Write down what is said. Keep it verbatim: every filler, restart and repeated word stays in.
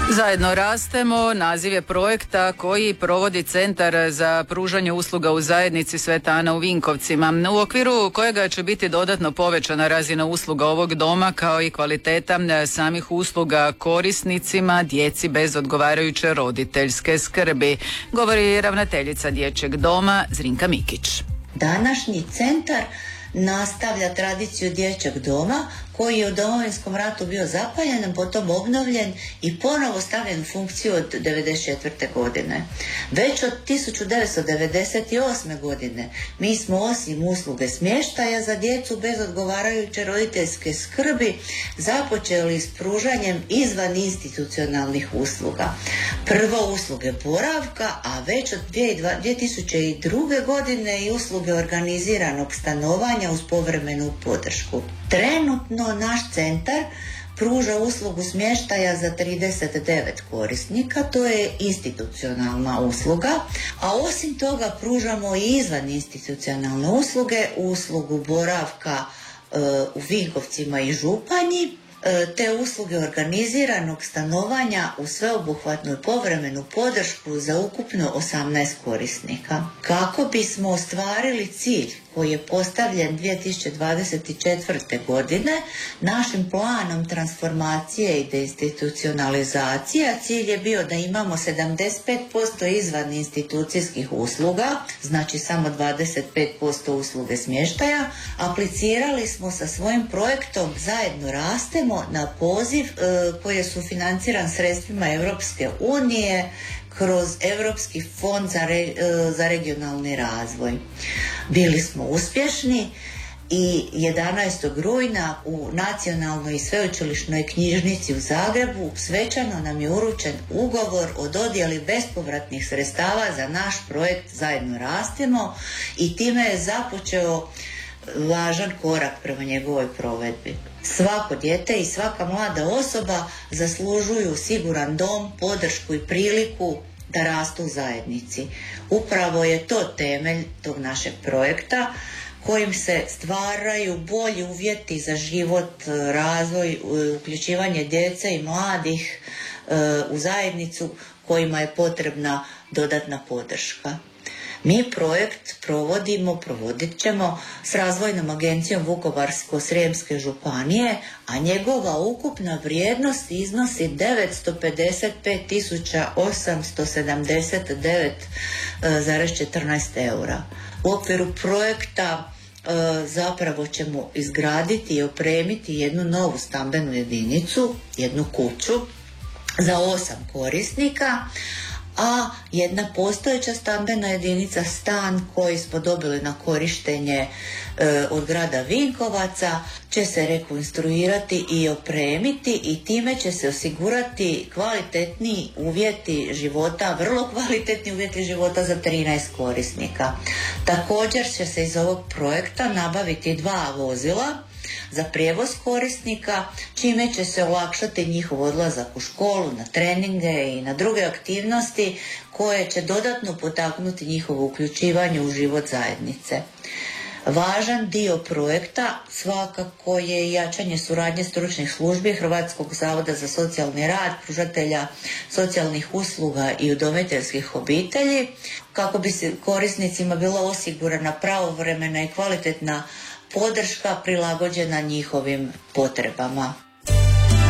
Zajedno rastemo, naziv je projekta koji provodi Centar za pružanje usluga u zajednici Sveta Ana u Vinkovcima, u okviru kojega će biti dodatno povećana razina usluga ovog doma kao i kvaliteta samih usluga korisnicima, djeci bez odgovarajuće roditeljske skrbi, govori ravnateljica Dječjeg doma Zrinka Mikić. Današnji centar nastavlja tradiciju Dječjeg doma koji je u Domovinskom ratu bio zapaljen, potom obnovljen i ponovo stavljen u funkciju od devedeset četvrte. godine. Već od tisuću devetsto devedeset osme. godine mi smo osim usluge smještaja za djecu bez odgovarajuće roditeljske skrbi započeli s pružanjem izvan institucionalnih usluga. Prvo usluge boravka, a već od dvije tisuće druge. godine i usluge organiziranog stanovanja uz povremenu podršku. Trenutno naš centar pruža uslugu smještaja za trideset devet korisnika, to je institucionalna usluga, a osim toga pružamo i izvan institucionalne usluge, uslugu boravka e, u Vinkovcima i Županji, te usluge organiziranog stanovanja u sveobuhvatnu i povremenu podršku za ukupno osamnaest korisnika. Kako bismo ostvarili cilj koji je postavljen dvije tisuće dvadeset četvrte. godine našim planom transformacije i deinstitucionalizacije, cilj je bio da imamo sedamdeset pet posto izvan institucijskih usluga, znači samo dvadeset pet posto usluge smještaja. Aplicirali smo sa svojim projektom Zajedno rastemo na poziv e, koji je sufinanciran sredstvima Europske unije kroz Europski fond za, re, za regionalni razvoj. Bili smo uspješni i jedanaestog rujna u Nacionalnoj i sveučilišnoj knjižnici u Zagrebu svečano nam je uručen ugovor o dodjeli bespovratnih sredstava za naš projekt Zajedno rastemo i time je započeo važan korak prema njegovoj provedbi. Svako dijete i svaka mlada osoba zaslužuju siguran dom, podršku i priliku da rastu u zajednici. Upravo je to temelj tog našeg projekta kojim se stvaraju bolji uvjeti za život, razvoj, uključivanje djece i mladih u zajednicu kojima je potrebna dodatna podrška. Mi projekt provodimo, provodit ćemo s Razvojnom agencijom Vukovarsko-srijemske županije, a njegova ukupna vrijednost iznosi devetsto pedeset pet tisuća osamsto sedamdeset devet zarez četrnaest eura. U okviru projekta zapravo ćemo izgraditi i opremiti jednu novu stambenu jedinicu, jednu kuću za osam korisnika, a jedna postojeća stambena jedinica, stan koji smo dobili na korištenje e, od grada Vinkovaca, će se rekonstruirati i opremiti i time će se osigurati kvalitetni uvjeti života, vrlo kvalitetni uvjeti života za trinaest korisnika. Također će se iz ovog projekta nabaviti dva vozila za prijevoz korisnika, čime će se olakšati njihov odlazak u školu, na treninge i na druge aktivnosti koje će dodatno potaknuti njihovo uključivanje u život zajednice. Važan dio projekta svakako je jačanje suradnje stručnih službi Hrvatskog zavoda za socijalni rad, pružatelja socijalnih usluga i udomiteljskih obitelji, kako bi se korisnicima bila osigurana pravovremena i kvalitetna podrška prilagođena njihovim potrebama.